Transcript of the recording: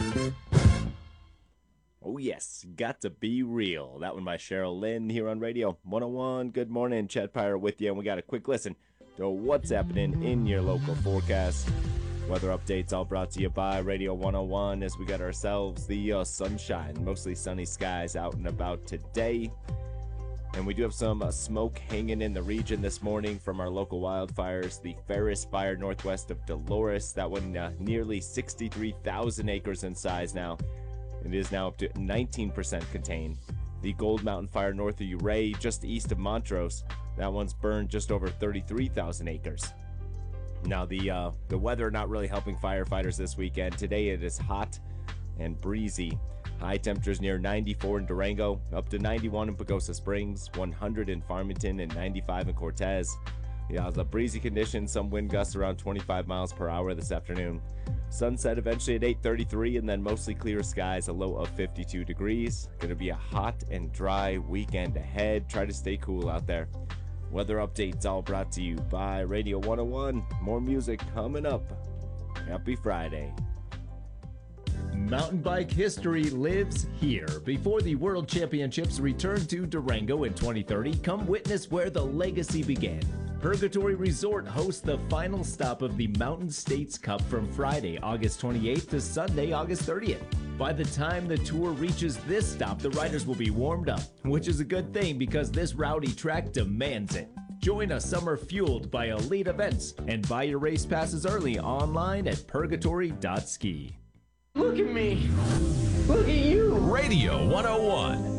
Oh, yes, got to be real. That one by Cheryl Lynn here on Radio 101. Good morning, Chad Pyre with you, and we got a quick listen to what's happening in your local forecast. Weather updates all brought to you by Radio 101 as we got ourselves the sunshine, mostly sunny skies out and about today. And we do have some smoke hanging in the region this morning from our local wildfires. The Ferris Fire northwest of Dolores, that one nearly 63,000 acres in size now. It is now up to 19% contained. The Gold Mountain Fire north of Ouray, just east of Montrose, that one's burned just over 33,000 acres. Now, the weather not really helping firefighters this weekend. Today it is hot and breezy. High temperatures near 94 in Durango, up to 91 in Pagosa Springs, 100 in Farmington, and 95 in Cortez. Yeah, the breezy conditions, some wind gusts around 25 miles per hour this afternoon. Sunset eventually at 8:33, and then mostly clear skies, a low of 52 degrees. Going to be a hot and dry weekend ahead. Try to stay cool out there. Weather updates all brought to you by Radio 101. More music coming up. Happy Friday. Mountain bike history lives here. Before the World Championships return to Durango in 2030, come witness where the legacy began. Purgatory Resort hosts the final stop of the Mountain States Cup from Friday, August 28th to Sunday, August 30th. By the time the tour reaches this stop, the riders will be warmed up, which is a good thing because this rowdy track demands it. Join a summer fueled by elite events and buy your race passes early online at purgatory.ski. Look at me. Look at you. Radio 101.